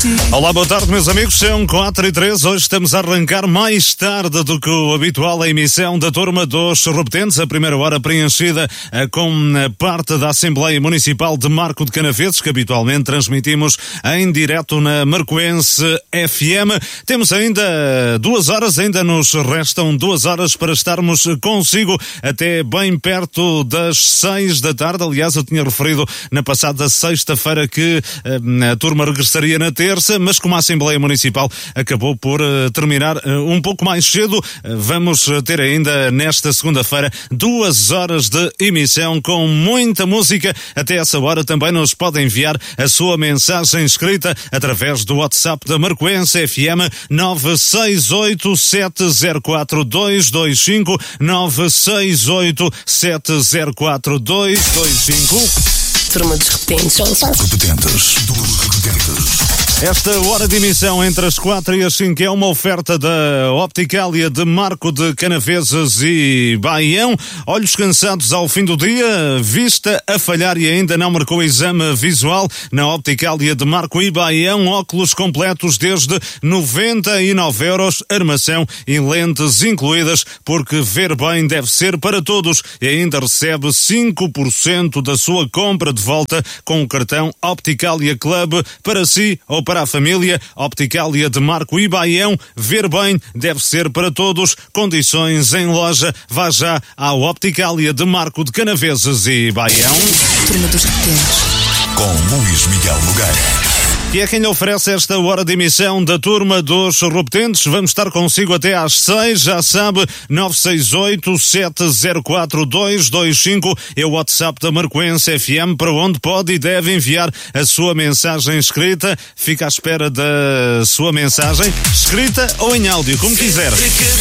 Olá, boa tarde, meus amigos. São 4h03. Hoje estamos a arrancar mais tarde do que o habitual a emissão da Turma dos Repetentes. A primeira hora preenchida com parte da Assembleia Municipal de Marco de Canaveses, que habitualmente transmitimos em direto na Marcoense FM. Temos ainda 2 horas, ainda nos restam 2 horas para estarmos consigo até bem perto das 6 da tarde. Aliás, eu tinha referido na passada sexta-feira que a turma regressaria na terça, mas como a Assembleia Municipal acabou por terminar um pouco mais cedo, vamos ter ainda nesta segunda-feira 2 horas de emissão com muita música. Até essa hora também nos pode enviar a sua mensagem escrita através do WhatsApp da Marcoense FM 968-704-225 968-704-225. Turma dos Repetentes. Repetentes. Esta hora de emissão entre as 4 e as 5 é uma oferta da Opticália de Marco de Canaveses e Baião. Olhos cansados ao fim do dia, vista a falhar e ainda não marcou o exame visual? Na Opticália de Marco e Baião, óculos completos desde 99 €, armação e lentes incluídas, porque ver bem deve ser para todos. E ainda recebe 5% da sua compra de volta com o cartão Opticália Club para si ou para a família. Opticália de Marco e Baião, ver bem deve ser para todos. Condições em loja. Vá já à Opticália de Marco de Canaveses e Baião. Turma dos Repetentes. Com Luís Miguel Nogueira. E é quem lhe oferece esta hora de emissão da Turma dos Repetentes. Vamos estar consigo até às 6, já sabe, 968-704-225 é o WhatsApp da Marcoense FM, para onde pode e deve enviar a sua mensagem escrita. Fica à espera da sua mensagem escrita ou em áudio, como quiser.